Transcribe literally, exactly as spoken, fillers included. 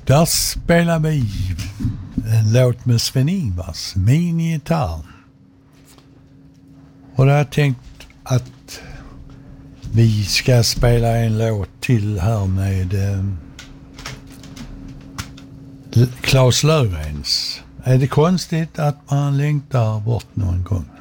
Där spelar vi en låt med Sven-Ingvars, Min gitarr. Och då har jag tänkt att vi ska spela en låt till här med eh, Claes Löfgrens. Är det konstigt att man längtar bort någon gång?